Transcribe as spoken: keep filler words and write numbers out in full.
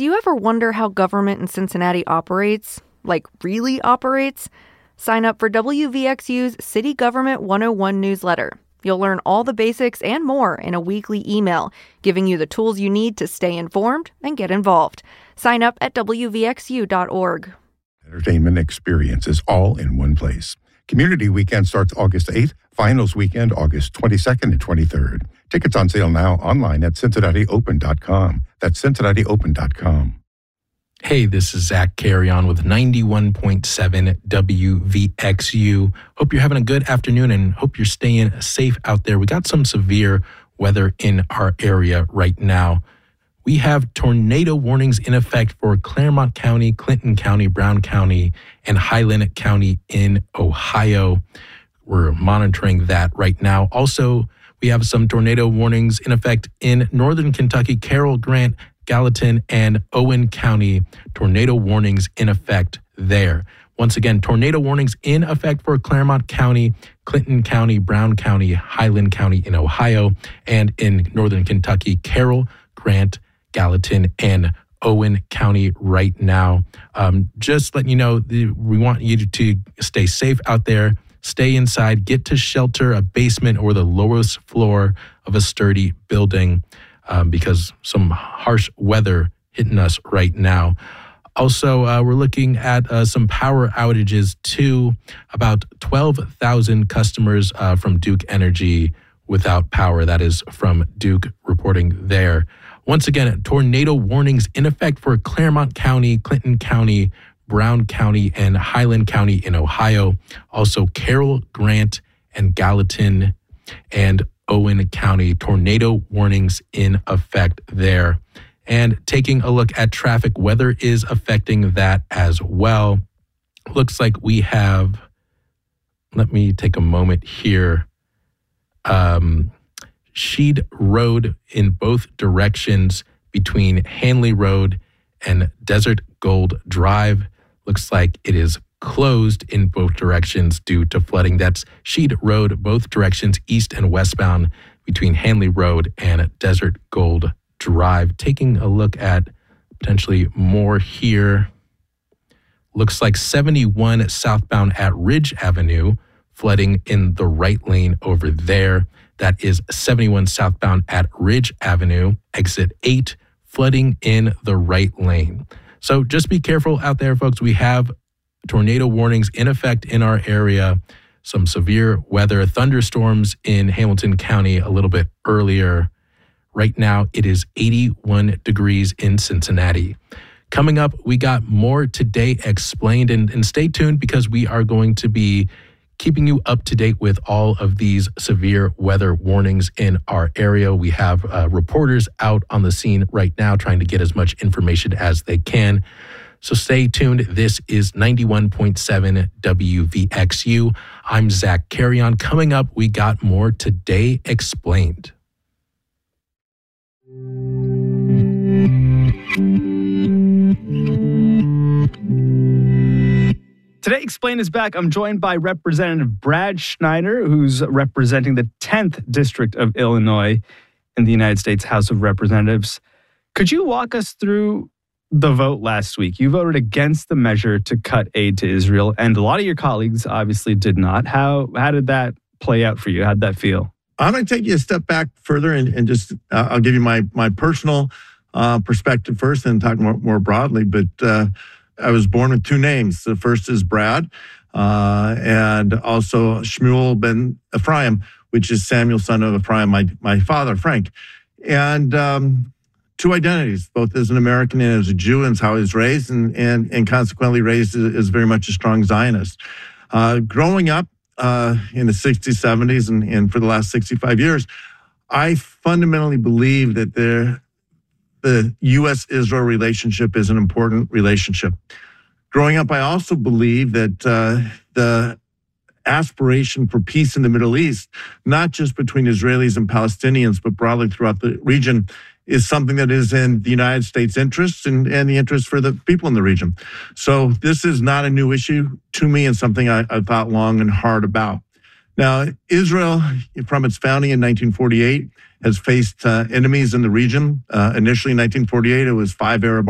Do you ever wonder how government in Cincinnati operates? Like, really operates? Sign up for W V X U's City Government one oh one newsletter. You'll learn all the basics and more in a weekly email, giving you the tools you need to stay informed and get involved. Sign up at W V X U dot org. Entertainment experiences all in one place. Community Weekend starts August eighth. Finals Weekend August twenty-second and twenty-third. Tickets on sale now online at Cincinnati Open dot com. That's Cincinnati Open dot com. Hey, this is Zach Carrion with ninety-one point seven W V X U. Hope you're having a good afternoon and hope you're staying safe out there. We got some severe weather in our area right now. We have tornado warnings in effect for Claremont County, Clinton County, Brown County, and Highland County in Ohio. We're monitoring that right now. Also, we have some tornado warnings in effect in northern Kentucky, Carroll, Grant, Gallatin, and Owen County. Tornado warnings in effect there. Once again, tornado warnings in effect for Claremont County, Clinton County, Brown County, Highland County in Ohio, and in northern Kentucky, Carroll, Grant, Gallatin, and Owen County right now. Um, just letting you know, we want you to stay safe out there. Stay inside, get to shelter, a basement, or the lowest floor of a sturdy building um, because some harsh weather hitting us right now. Also, uh, we're looking at uh, some power outages too. About twelve thousand customers uh, from Duke Energy without power. That is from Duke reporting there. Once again, tornado warnings in effect for Claremont County, Clinton County, Brown County, and Highland County in Ohio. Also, Carroll, Grant, and Gallatin, and Owen County. Tornado warnings in effect there. And taking a look at traffic, weather is affecting that as well. Looks like we have, let me take a moment here. Um, Sheed Road in both directions between Hanley Road and Desert Gold Drive. Looks like it is closed in both directions due to flooding. That's Sheed Road, both directions, east and westbound between Hanley Road and Desert Gold Drive. Taking a look at potentially more here. Looks like seventy-one southbound at Ridge Avenue, flooding in the right lane over there. That is seventy-one southbound at Ridge Avenue, exit eight, flooding in the right lane. So just be careful out there, folks. We have tornado warnings in effect in our area. Some severe weather, thunderstorms in Hamilton County a little bit earlier. Right now, it is eighty-one degrees in Cincinnati. Coming up, we got more Today Explained, and, and stay tuned because we are going to be keeping you up to date with all of these severe weather warnings in our area. We have uh, reporters out on the scene right now trying to get as much information as they can. So stay tuned. This is ninety-one point seven W V X U. I'm Zach Carrion. Coming up, we got more Today Explained. Today Explained is back. I'm joined by Representative Brad Schneider, who's representing the tenth District of Illinois in the United States House of Representatives. Could you walk us through the vote last week? You voted against the measure to cut aid to Israel, and a lot of your colleagues obviously did not. How how did that play out for you? How'd that feel? I'm going to take you a step back further and, and just, uh, I'll give you my my personal uh, perspective first and talk more, more broadly. But uh, I was born with two names. The first is Brad, uh, and also Shmuel ben Ephraim, which is Samuel, son of Ephraim, my, my father, Frank. And um, two identities, both as an American and as a Jew, and how I was raised, and, and, and consequently raised as, as very much a strong Zionist. Uh, growing up uh, in the sixties, seventies, and, and for the last sixty-five years, I fundamentally believe that there the U S Israel relationship is an important relationship. Growing up, I also believe that uh, the aspiration for peace in the Middle East, not just between Israelis and Palestinians, but broadly throughout the region, is something that is in the United States' interest and, and the interest for the people in the region. So this is not a new issue to me and something I, I thought long and hard about. Now, Israel, from its founding in nineteen forty-eight, has faced uh, enemies in the region. Uh, initially in nineteen forty-eight, it was five Arab